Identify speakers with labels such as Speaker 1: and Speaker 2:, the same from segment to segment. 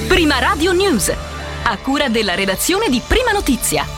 Speaker 1: Prima Radio News, a cura della redazione di Prima Notizia.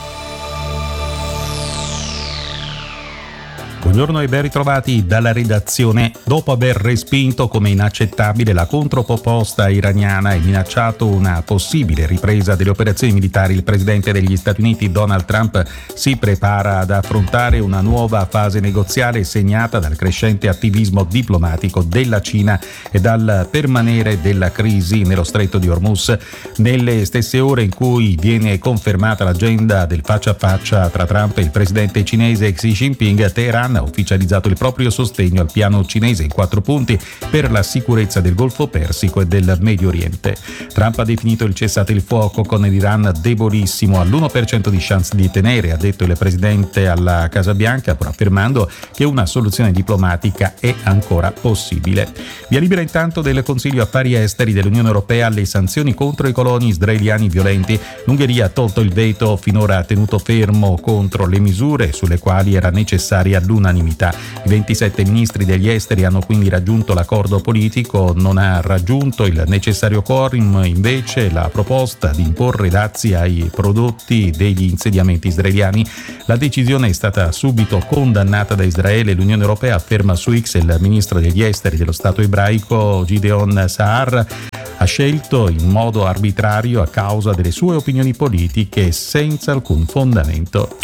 Speaker 2: Buongiorno e ben ritrovati dalla redazione. Dopo aver respinto come inaccettabile la controproposta iraniana e minacciato una possibile ripresa delle operazioni militari, il presidente degli Stati Uniti Donald Trump si prepara ad affrontare una nuova fase negoziale segnata dal crescente attivismo diplomatico della Cina e dal permanere della crisi nello stretto di Hormuz. Nelle stesse ore in cui viene confermata l'agenda del faccia a faccia tra Trump e il presidente cinese Xi Jinping, Teheran ha ufficializzato il proprio sostegno al piano cinese in 4 punti per la sicurezza del Golfo Persico e del Medio Oriente. Trump ha definito il cessate il fuoco con l'Iran debolissimo, all'1% di chance di tenere, ha detto il presidente alla Casa Bianca, pur affermando che una soluzione diplomatica è ancora possibile. Via libera intanto del Consiglio Affari Esteri dell'Unione Europea alle sanzioni contro i coloni israeliani violenti. L'Ungheria ha tolto il veto finora tenuto fermo contro le misure sulle quali era necessaria l'unanimità. I 27 ministri degli esteri hanno quindi raggiunto l'accordo politico, non ha raggiunto il necessario quorum invece la proposta di imporre dazi ai prodotti degli insediamenti israeliani. La decisione è stata subito condannata da Israele. L'Unione Europea, afferma su X il ministro degli esteri dello Stato ebraico Gideon Sa'ar, ha scelto in modo arbitrario a causa delle sue opinioni politiche senza alcun fondamento.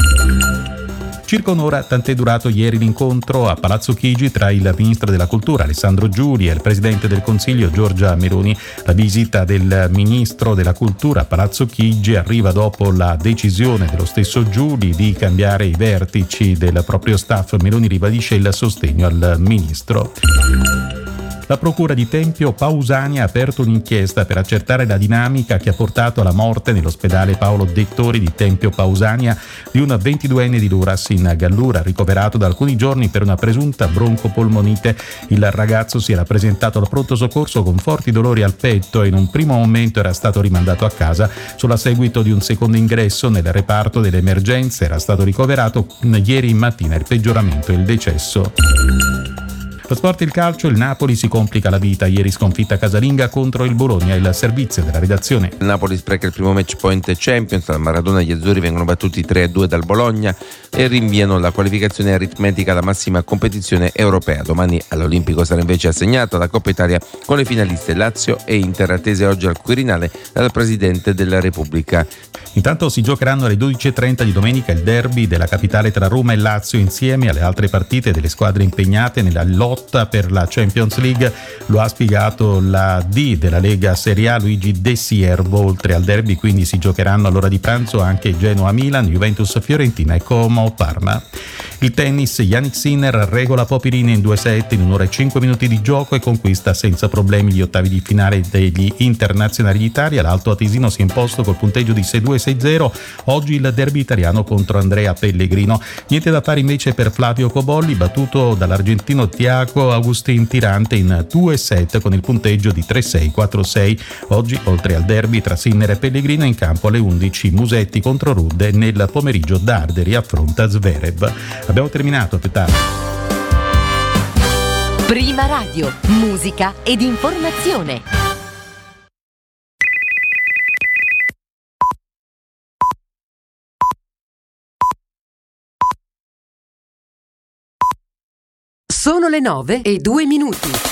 Speaker 2: Circa un'ora, tant'è durato ieri l'incontro a Palazzo Chigi tra il ministro della Cultura Alessandro Giuli e il presidente del Consiglio Giorgia Meloni. La visita del ministro della Cultura a Palazzo Chigi arriva dopo la decisione dello stesso Giuli di cambiare i vertici del proprio staff. Meloni ribadisce il sostegno al ministro. La procura di Tempio Pausania ha aperto un'inchiesta per accertare la dinamica che ha portato alla morte nell'ospedale Paolo Dettori di Tempio Pausania di un 22enne di Luras in Gallura, ricoverato da alcuni giorni per una presunta broncopolmonite. Il ragazzo si era presentato al pronto soccorso con forti dolori al petto e in un primo momento era stato rimandato a casa. Solo a seguito di un secondo ingresso nel reparto delle emergenze era stato ricoverato ieri mattina il peggioramento e il decesso. Lo sport e il calcio, il Napoli si complica la vita. Ieri sconfitta casalinga contro il Bologna. Il servizio della redazione.
Speaker 3: Il Napoli spreca il primo match point Champions. Al Maradona gli azzurri vengono battuti 3-2 dal Bologna e rinviano la qualificazione aritmetica alla massima competizione europea. Domani all'Olimpico sarà invece assegnata la Coppa Italia con le finaliste Lazio e Inter, attese oggi al Quirinale dal Presidente della Repubblica.
Speaker 2: Intanto si giocheranno alle 12.30 di domenica il derby della capitale tra Roma e Lazio insieme alle altre partite delle squadre impegnate nella lotta per la Champions League. Lo ha spiegato la D della Lega Serie A Luigi De Siervo. Oltre al derby quindi si giocheranno all'ora di pranzo anche Genoa-Milan, Juventus-Fiorentina e Como-Parma. Il tennis, Jannik Sinner regola Popirine in 2 set in 1 ora e 5 minuti di gioco e conquista senza problemi gli ottavi di finale degli internazionali d'Italia. L'Alto Atesino si è imposto col punteggio di 6-2-6-0. Oggi il derby italiano contro Andrea Pellegrino. Niente da fare invece per Flavio Cobolli, battuto dall'argentino Tiago Agustin Tirante in 2 set con il punteggio di 3-6, 4-6. Oggi, oltre al derby tra Sinner e Pellegrino, in campo alle 11 Musetti contro Rudd e nel pomeriggio Darderi affronta Zverev. Abbiamo terminato, più tardi.
Speaker 1: Prima Radio, musica ed informazione. Sono le 9:02.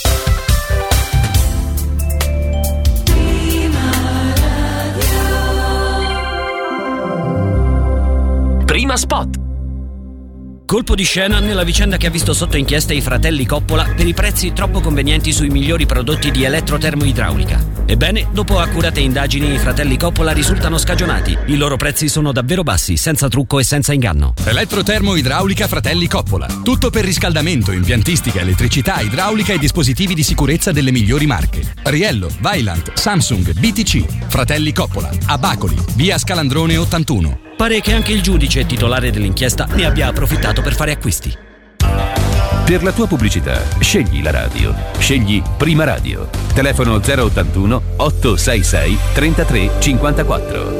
Speaker 1: Prima Spot.
Speaker 4: Colpo di scena nella vicenda che ha visto sotto inchiesta i fratelli Coppola per i prezzi troppo convenienti sui migliori prodotti di elettrotermoidraulica. Ebbene, dopo accurate indagini, i fratelli Coppola risultano scagionati. I loro prezzi sono davvero bassi, senza trucco e senza inganno.
Speaker 5: Elettrotermoidraulica Fratelli Coppola. Tutto per riscaldamento, impiantistica, elettricità, idraulica e dispositivi di sicurezza delle migliori marche. Riello, Vaillant, Samsung, BTC. Fratelli Coppola. A Bacoli, via Scalandrone 81.
Speaker 4: Pare che anche il giudice titolare dell'inchiesta ne abbia approfittato per fare acquisti.
Speaker 6: Per la tua pubblicità, scegli la radio. Scegli Prima Radio. Telefono 081 866 3354.